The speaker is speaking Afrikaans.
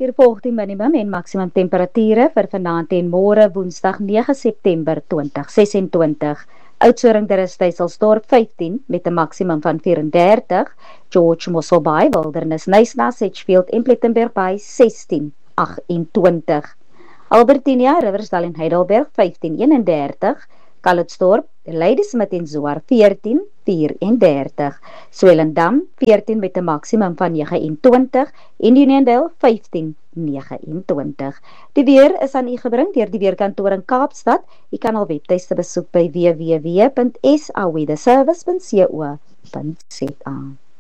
Hier volg die minimum en maksimum temperature vir vanaand en môre Woensdag 9 September 2026. Oudtshoorn ter Stuyvesdorp 15 met 'n maksimum van 34, George Mossel Bay, Wildernis Nysna, Sedgefield en Plettenberg Bay 16, 28. Albertinia, Riversdal en Heidelberg 15, 31, Calitzdorp, Ladysmith en Zoar 14, 34, Swellendam 14 met 'n maksimum van 29 en Uniondale 15, 29. Die weer is aan u gebring deur die weerkantoor in Kaapstad. U kan al webtuiste besoek by www.saweatherservice.co.za.